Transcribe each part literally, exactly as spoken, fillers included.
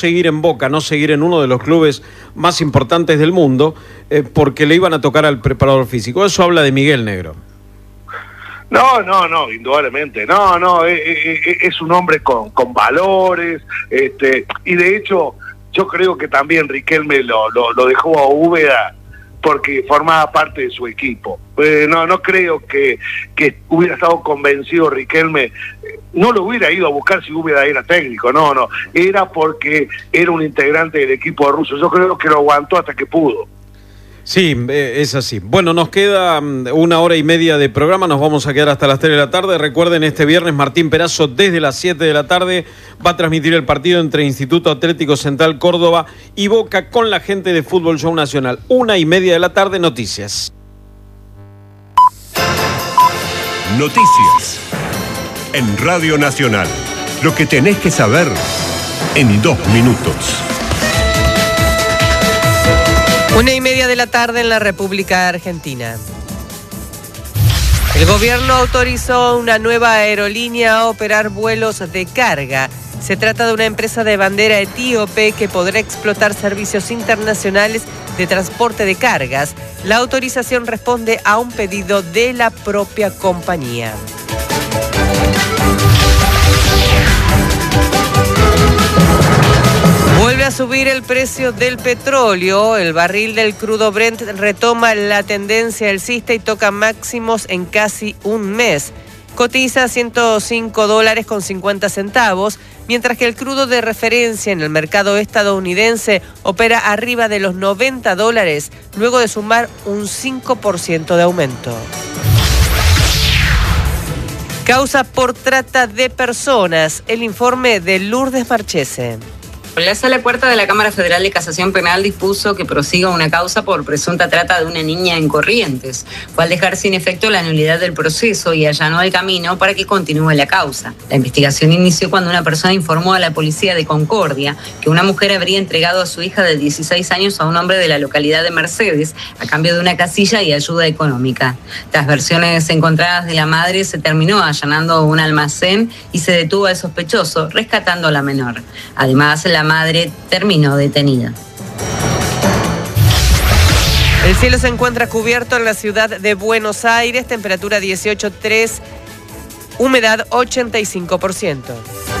seguir en Boca, no seguir en uno de los clubes más importantes del mundo, eh, porque le iban a tocar al preparador físico. Eso habla de Miguel Negro. No, no, no, indudablemente. No, no, es, es, es un hombre con, con valores, este, y de hecho, yo creo que también Riquelme lo, lo, lo dejó a Úbeda porque formaba parte de su equipo. Eh, no, no creo que, que hubiera estado convencido Riquelme, no lo hubiera ido a buscar si Úbeda era técnico, no, no, era porque era un integrante del equipo ruso. Yo creo que lo aguantó hasta que pudo. Sí, es así. Bueno, nos queda una hora y media de programa, nos vamos a quedar hasta las tres de la tarde. Recuerden, este viernes Martín Perazo desde las siete de la tarde va a transmitir el partido entre Instituto Atlético Central Córdoba y Boca con la gente de Fútbol Show Nacional. Una y media de la tarde, noticias. Noticias en Radio Nacional. Lo que tenés que saber en dos minutos. Una y media de la tarde en la República Argentina. El gobierno autorizó una nueva aerolínea a operar vuelos de carga. Se trata de una empresa de bandera etíope que podrá explotar servicios internacionales de transporte de cargas. La autorización responde a un pedido de la propia compañía. Vuelve a subir el precio del petróleo. El barril del crudo Brent retoma la tendencia alcista y toca máximos en casi un mes. Cotiza ciento cinco dólares con cincuenta centavos, mientras que el crudo de referencia en el mercado estadounidense opera arriba de los noventa dólares, luego de sumar un cinco por ciento de aumento. Causa por trata de personas. El informe de Lourdes Marchese. La Sala Cuarta de la Cámara Federal de Casación Penal dispuso que prosiga una causa por presunta trata de una niña en Corrientes. Fue al dejar sin efecto la nulidad del proceso y allanó el camino para que continúe la causa. La investigación inició cuando una persona informó a la policía de Concordia que una mujer habría entregado a su hija de dieciséis años a un hombre de la localidad de Mercedes a cambio de una casilla y ayuda económica. Tras versiones encontradas de la madre, se terminó allanando un almacén y se detuvo al sospechoso, rescatando a la menor. Además, la La madre terminó detenida. El cielo se encuentra cubierto en la ciudad de Buenos Aires, temperatura dieciocho punto tres, humedad ochenta y cinco por ciento.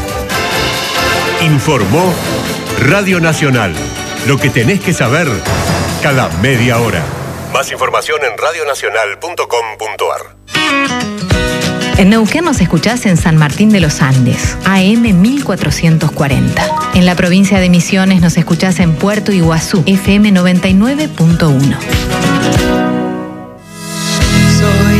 Informó Radio Nacional. Lo que tenés que saber cada media hora. Más información en radio nacional punto com punto a r. En Neuquén nos escuchás en San Martín de los Andes, A M mil cuatrocientos cuarenta. En la provincia de Misiones nos escuchás en Puerto Iguazú, F M noventa y nueve punto uno. Soy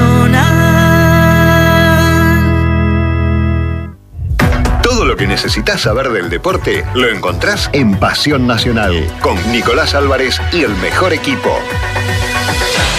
Nacional. Todo lo que necesitas saber del deporte lo encontrás en Pasión Nacional, con Nicolás Álvarez y el mejor equipo.